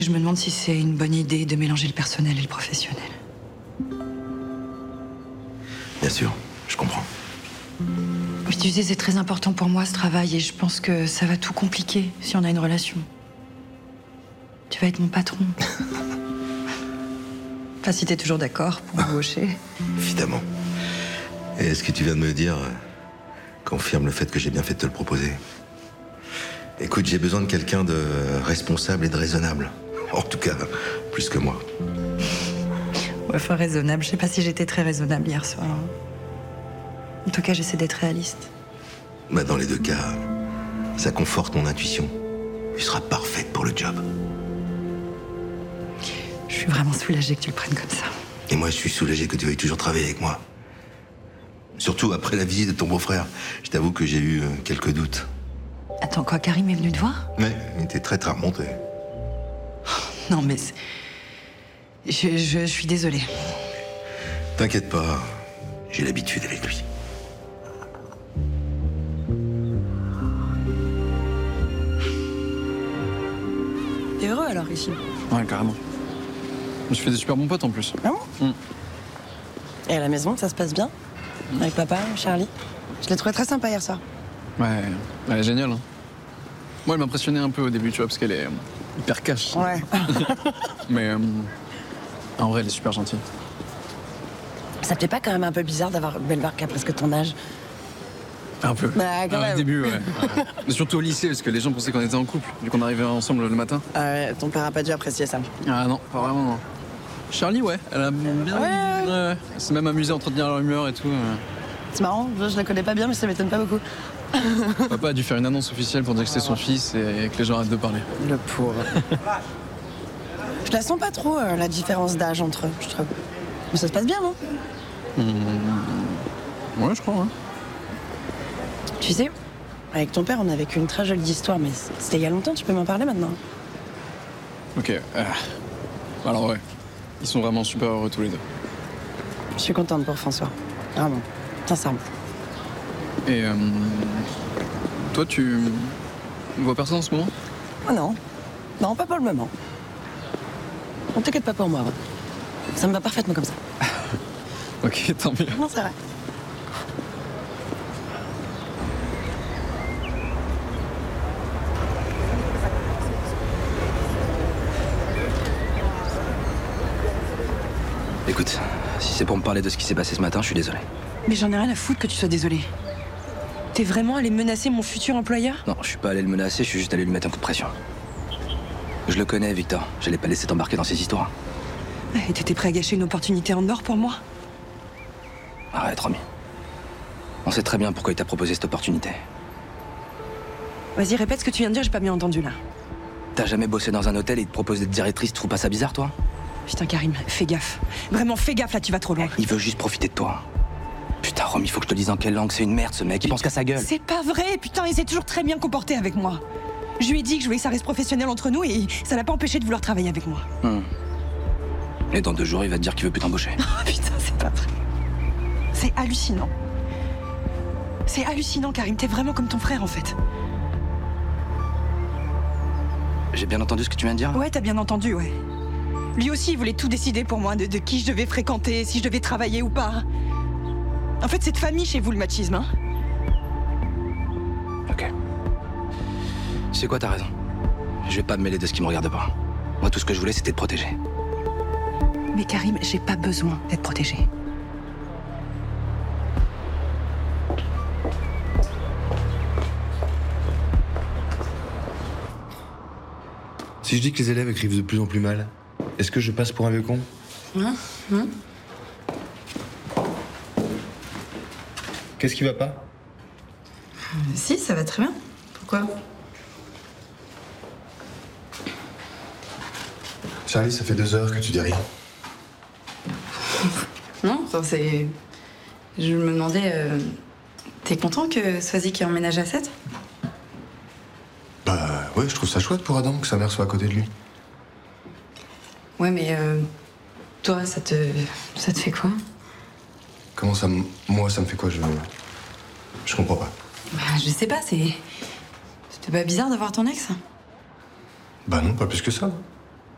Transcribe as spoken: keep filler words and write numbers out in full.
Je me demande si c'est une bonne idée de mélanger le personnel et le professionnel. Bien sûr, je comprends. Oui, tu sais, c'est très important pour moi ce travail et je pense que ça va tout compliquer si on a une relation. Tu vas être mon patron. Enfin, si t'es toujours d'accord pour m'embaucher. Évidemment. Et ce que tu viens de me dire euh, confirme le fait que j'ai bien fait de te le proposer. Écoute, j'ai besoin de quelqu'un de responsable et de raisonnable. En tout cas, plus que moi. Ouais, enfin, raisonnable. Je sais pas si j'étais très raisonnable hier soir. En tout cas, j'essaie d'être réaliste. Bah, dans les deux cas, ça conforte mon intuition. Tu seras parfaite pour le job. Je suis vraiment soulagée que tu le prennes comme ça. Et moi, je suis soulagé que tu veuilles toujours travailler avec moi. Surtout après la visite de ton beau-frère. Je t'avoue que j'ai eu euh, quelques doutes. Attends, quoi, Karim est venu te voir? Ouais, il était très très remonté. Non, mais... c'est- Je, je, je suis désolée. T'inquiète pas, j'ai l'habitude avec lui. T'es heureux alors ici? Ouais, carrément. Je fais des super bons potes en plus. Ah bon mm. Et à la maison, ça se passe bien? Avec papa, Charlie? Je l'ai trouvé très sympa hier soir. Ouais, elle est géniale. Hein. Moi, elle m'impressionnait un peu au début, tu vois, parce qu'elle est euh, hyper cash. Ouais. Mais euh, en vrai, elle est super gentille. Ça te fait pas quand même un peu bizarre d'avoir une belle-mère qui a presque ton âge? Un peu. Bah, quand Ah, même. au début, ouais. Ouais. Mais surtout au lycée, parce que les gens pensaient qu'on était en couple, vu qu'on arrivait ensemble le matin. Ah ouais, ton père a pas dû apprécier ça. Ah non, pas vraiment, non. Charlie, ouais, elle a bien... Ouais, ouais. ouais. Elle s'est même amusée à entretenir leur humeur et tout. euh. C'est marrant, je, je la connais pas bien, mais ça m'étonne pas beaucoup. Papa a dû faire une annonce officielle pour dire que c'était son fils et que les gens arrêtent de parler. Le pauvre. Je la sens pas trop, euh, la différence d'âge entre eux, je trouve. Mais ça se passe bien, non? Ouais, je crois, ouais. Tu sais, avec ton père, on a vécu une très jolie histoire, mais c'était il y a longtemps, tu peux m'en parler maintenant? Ok. euh, Alors ouais, ils sont vraiment super heureux tous les deux. Je suis contente pour François. Vraiment, sincèrement. Et euh, toi, tu vois personne en ce moment? Oh non, non, pas pour le moment. On t'inquiète pas pour moi, ouais. Ça me va parfaitement comme ça. Ok, tant mieux. Non, c'est vrai. Écoute, si c'est pour me parler de ce qui s'est passé ce matin, je suis désolé. Mais j'en ai rien à foutre que tu sois désolée. T'es vraiment allé menacer mon futur employeur? Non, je suis pas allé le menacer, je suis juste allé lui mettre un coup de pression. Je le connais, Victor. J'allais pas laisser t'embarquer dans ces histoires. Et t'étais prêt à gâcher une opportunité en or pour moi? Arrête, Romy. On sait très bien pourquoi il t'a proposé cette opportunité. Vas-y, répète ce que tu viens de dire, j'ai pas bien entendu là. T'as jamais bossé dans un hôtel et il te propose d'être directrice, tu trouves pas ça bizarre, toi? Putain, Karim, fais gaffe. Vraiment, fais gaffe, là, tu vas trop loin. Il veut juste profiter de toi. Putain, Romy, il faut que je te dise en quelle langue, c'est une merde ce mec, il pense qu'à sa gueule. C'est pas vrai, putain, il s'est toujours très bien comporté avec moi. Je lui ai dit que je voulais que ça reste professionnel entre nous et ça l'a pas empêché de vouloir travailler avec moi. Hmm. Et dans deux jours, il va te dire qu'il veut plus t'embaucher. Oh, putain, c'est pas vrai. C'est hallucinant. C'est hallucinant, Karim, t'es vraiment comme ton frère, en fait. J'ai bien entendu ce que tu viens de dire? Ouais, t'as bien entendu, ouais. Lui aussi, il voulait tout décider pour moi, de, de qui je devais fréquenter, si je devais travailler ou pas. En fait, c'est de famille chez vous, le machisme, hein. Ok. Tu sais quoi, t'as raison. Je vais pas me mêler de ce qui me regarde pas. Moi, tout ce que je voulais, c'était te protéger. Mais Karim, j'ai pas besoin d'être protégée. Si je dis que les élèves écrivent de plus en plus mal, est-ce que je passe pour un vieux con? Hein hein Qu'est-ce qui va pas? Si, ça va très bien. Pourquoi? Charlie, ça fait deux heures que tu dis rien. Non, enfin, c'est... Je me demandais... euh, T'es content que Swazik ait emménagé à sept? Bah ouais, je trouve ça chouette pour Adam que sa mère soit à côté de lui. Ouais, mais... euh, toi, ça te... ça te fait quoi? Comment ça, m- moi, ça me fait quoi? Je, je comprends pas. Bah, je sais pas, c'est... C'était pas bizarre d'avoir ton ex? Bah non, pas plus que ça.